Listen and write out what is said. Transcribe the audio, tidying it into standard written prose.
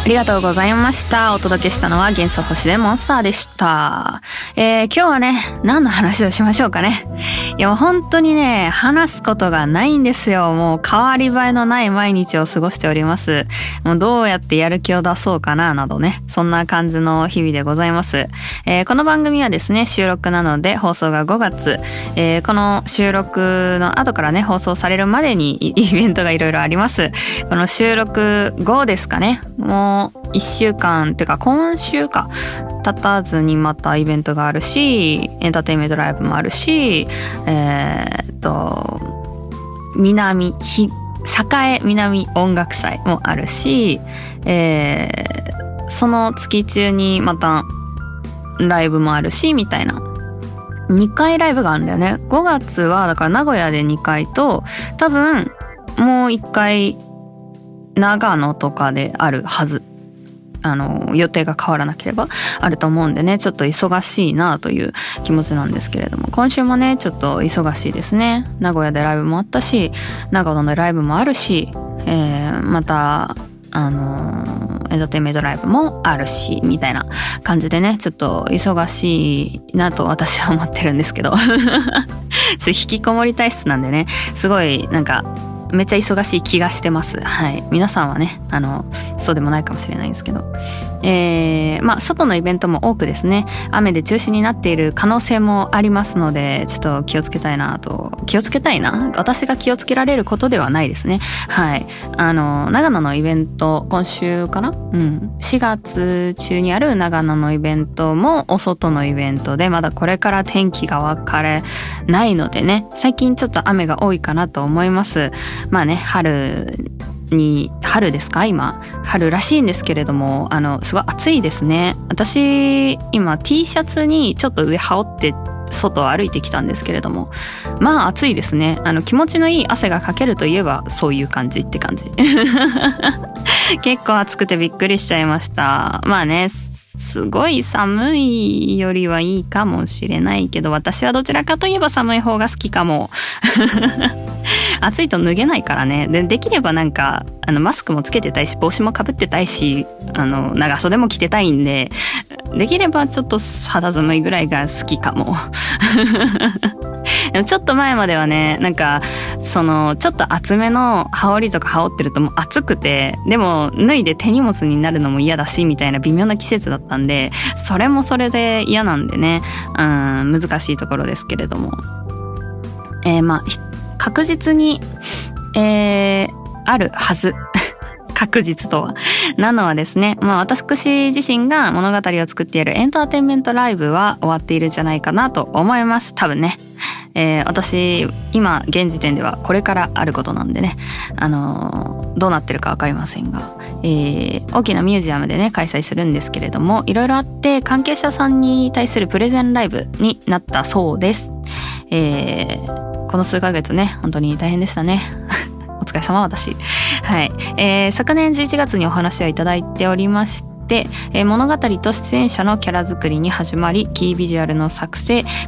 ありがとうございました。お届けしたのは幻想星でモンスターでした。今日はね、何の話をしましょうかね。いやもう本当にね、話すことがないんですよ。もう変わり映えのない毎日を過ごしております。もうどうやってやる気を出そうかななどね、そんな感じの日々でございます。この番組はですね、収録なので放送が5月、この収録の後からね、放送されるまでにイベントがいろいろあります。この収録後ですかね、もう1週間っていうか今週か経たずにまたイベントがあるし、エンターテインメントライブもあるし、栄南音楽祭もあるし、その月中にまたライブもあるしみたいな2回ライブがあるんだよね。5月はだから名古屋で2回と、多分もう1回長野とかであるはず。予定が変わらなければあると思うんでね、ちょっと忙しいなという気持ちなんですけれども、今週もねちょっと忙しいですね。名古屋でライブもあったし、長野でライブもあるし、またエンターテインメントライブもあるしみたいな感じでね、ちょっと忙しいなと私は思ってるんですけど引きこもり体質なんでね、すごいなんかめっちゃ忙しい気がしてます。はい。皆さんはね、そうでもないかもしれないんですけど。外のイベントも多くですね、雨で中止になっている可能性もありますので、ちょっと気をつけたいな。私が気をつけられることではないですね。はい。長野のイベント、今週かな？4月中にある長野のイベントもお外のイベントで、まだこれから天気が分かれないのでね、最近ちょっと雨が多いかなと思います。まあね、春ですか？今春らしいんですけれども、すごい暑いですね。私今 T シャツにちょっと上羽織って外を歩いてきたんですけれども、まあ暑いですね。気持ちのいい汗がかけるといえばそういう感じって感じ結構暑くてびっくりしちゃいました。まあね、すごい寒いよりはいいかもしれないけど、私はどちらかといえば寒い方が好きかも暑いと脱げないからね。できればなんかマスクもつけてたいし、帽子もかぶってたいし、長袖も着てたいんで、できればちょっと肌寒いぐらいが好きかもでもちょっと前まではね、なんかちょっと厚めの羽織とか羽織ってるともう暑くて、でも脱いで手荷物になるのも嫌だしみたいな微妙な季節だったんで、それもそれで嫌なんでね、難しいところですけれども、確実に、あるはず確実とはなのはですね、私自身が物語を作っているエンターテインメントライブは終わっているんじゃないかなと思います。多分ね、私今現時点ではこれからあることなんでね、どうなってるか分かりませんが、大きなミュージアムでね開催するんですけれども、いろいろあって関係者さんに対するプレゼンライブになったそうです。この数ヶ月ね本当に大変でしたねお疲れ様私。はい。昨年11月にお話をいただいておりまして、物語と出演者のキャラ作りに始まり、キービジュアルの作成、